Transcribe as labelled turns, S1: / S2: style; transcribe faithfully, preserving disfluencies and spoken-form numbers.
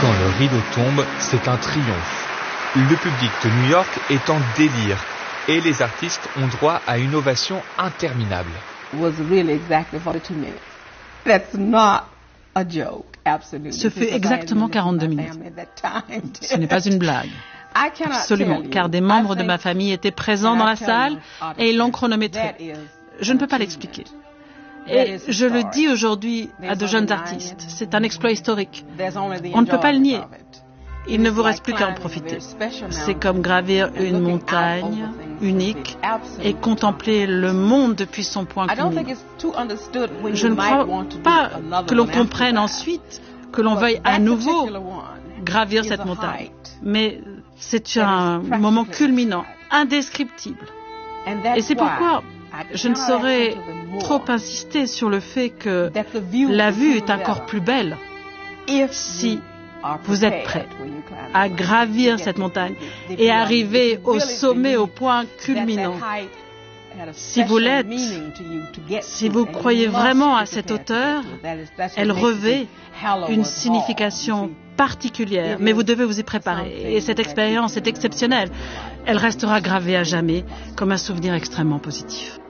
S1: Quand le rideau tombe, c'est un triomphe. Le public de New York est en délire et les artistes ont droit à une ovation interminable.
S2: Ce fut exactement quarante-deux minutes. Ce n'est pas une blague. Absolument, car des membres de ma famille étaient présents dans la salle et ils l'ont chronométré. Je ne peux pas l'expliquer. Et je le dis aujourd'hui à de jeunes artistes, c'est un exploit historique. On ne peut pas le nier. Il ne vous reste plus qu'à en profiter. C'est comme gravir une montagne unique et contempler le monde depuis son point culminant. Je ne crois pas que l'on comprenne ensuite que l'on veuille à nouveau gravir cette montagne. Mais c'est un moment culminant, indescriptible. Et c'est pourquoi je ne saurais trop insister sur le fait que la vue est encore plus belle si vous êtes prêt à gravir cette montagne et arriver au sommet, au point culminant. Si vous l'êtes, si vous croyez vraiment à cette hauteur, elle revêt une signification particulière, mais vous devez vous y préparer. Et cette expérience est exceptionnelle. Elle restera gravée à jamais comme un souvenir extrêmement positif.